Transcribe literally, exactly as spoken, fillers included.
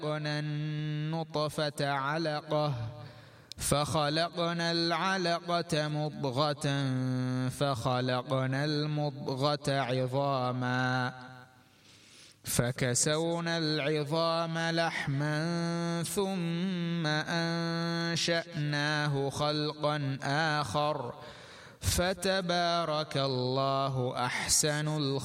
خلقنا النطفة علقة فخلقنا العلقة مضغة فخلقنا المضغة عظاما فكسونا العظام لحما ثم أنشأناه خلقا آخر فتبارك الله أحسن الخالقين.